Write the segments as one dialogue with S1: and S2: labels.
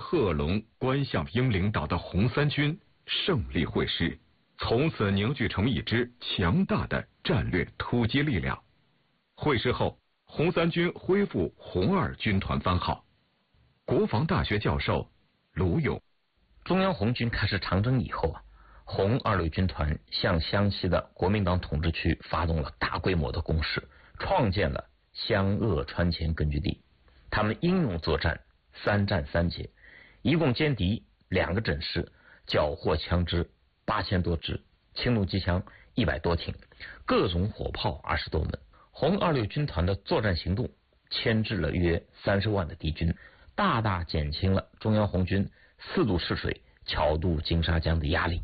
S1: 贺龙、关向英领导的红三军胜利会师，从此凝聚成一支强大的战略突击力量。会师后，红三军恢复红二军团番号。国防大学教授卢勇：
S2: 中央红军开始长征以后红二六军团向湘西的国民党统治区发动了大规模的攻势，创建了湘鄂川黔根据地。他们英勇作战，3战3捷，一共歼敌2个整师，缴获枪支8000多支，轻弩机枪100多挺，各种火炮20多门。红二六军团的作战行动牵制了约30万的敌军，大大减轻了中央红军4渡赤水、桥渡金沙江的压力。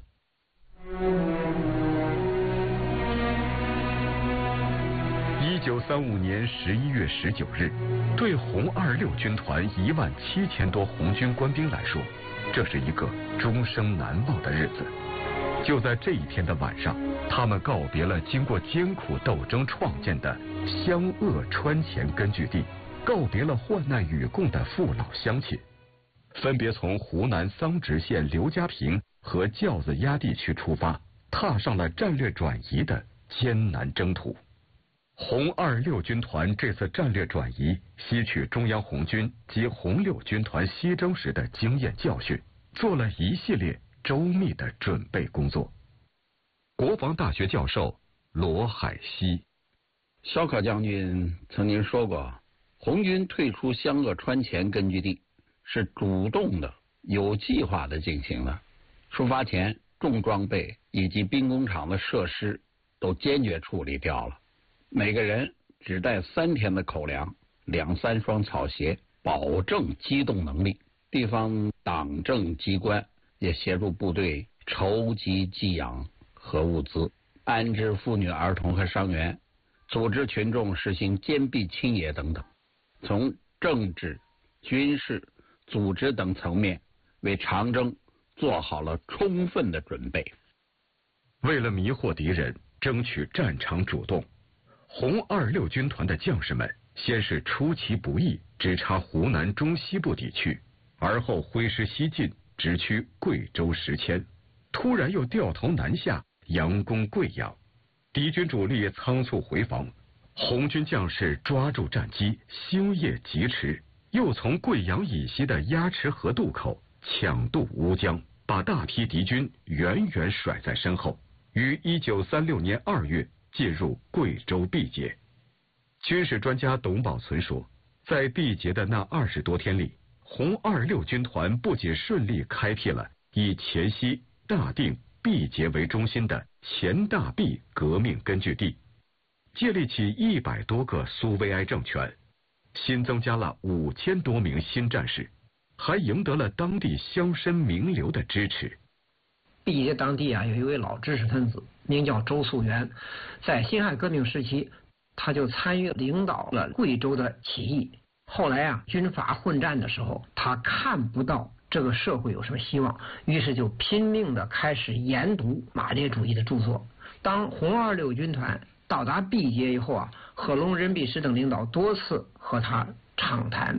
S1: 1935年11月19日，对红26军团17000多红军官兵来说，这是一个终生难忘的日子。就在这一天的晚上，他们告别了经过艰苦斗争创建的湘鄂川黔根据地，告别了患难与共的父老乡亲，分别从湖南桑植县刘家坪和教子崖地区出发，踏上了战略转移的艰难征途。红26军团这次战略转移吸取中央红军及红6军团西征时的经验教训，做了一系列周密的准备工作。国防大学教授罗海西：
S3: 萧可将军曾经说过，红军退出湘鄂川黔根据地是主动的、有计划的进行的。出发前，重装备以及兵工厂的设施都坚决处理掉了，每个人只带3天的口粮，2、3双草鞋，保证机动能力。地方党政机关也协助部队筹集给养和物资，安置妇女、儿童和伤员，组织群众实行坚壁清野等等，从政治、军事、组织等层面为长征做好了充分的准备。
S1: 为了迷惑敌人，争取战场主动，红26军团的将士们先是出其不意直插湖南中西部地区，而后挥师西进，直趋贵州石阡，突然又掉头南下，佯攻贵阳。敌军主力仓促回防，红军将士抓住战机，星夜疾驰，又从贵阳以西的鸭池河渡口抢渡乌江，把大批敌军远远甩在身后，于1936年2月进入贵州毕节。军事专家董宝存说，在毕节的那20多天里，红26军团不仅顺利开辟了以黔西、大定、毕节为中心的黔大毕革命根据地，建立起100多个苏维埃政权，新增加了5000多名新战士，还赢得了当地乡绅名流的支持。
S4: 毕节当地有一位老知识分子，名叫周溯源，在辛亥革命时期，他就参与领导了贵州的起义。后来军阀混战的时候，他看不到这个社会有什么希望，于是就拼命的开始研读马列主义的著作。当红26军团到达毕节以后贺龙、任弼时等领导多次和他畅谈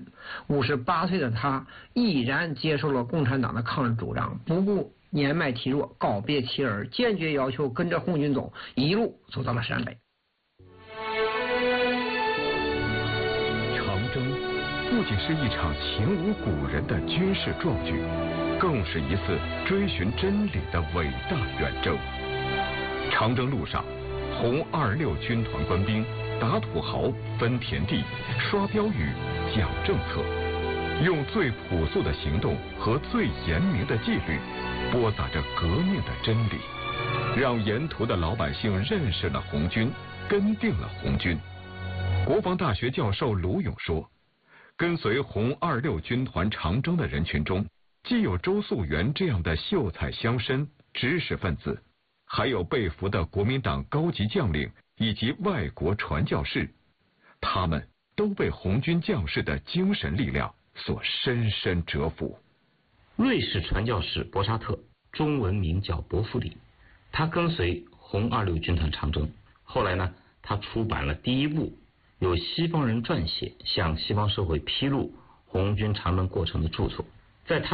S4: ，58岁的他毅然接受了共产党的抗日主张，不顾年迈体弱，告别妻儿，坚决要求跟着红军走，一路走到了陕北。
S1: 长征不仅是一场前无古人的军事壮举，更是一次追寻真理的伟大远征。长征路上，红26军团官兵打土豪、分田地、刷标语、讲政策，用最朴素的行动和最严明的纪律播撒着革命的真理，让沿途的老百姓认识了红军，跟定了红军。国防大学教授卢勇说，跟随红26军团长征的人群中，既有周溯源这样的秀才乡绅、知识分子，还有被俘的国民党高级将领以及外国传教士，他们都被红军将士的精神力量所深深折服。
S2: 瑞士传教士博沙特，中文名叫伯弗里，他跟随红26军团长征，后来呢，他出版了第一部由西方人撰写向西方社会披露红军长征过程的著作。在他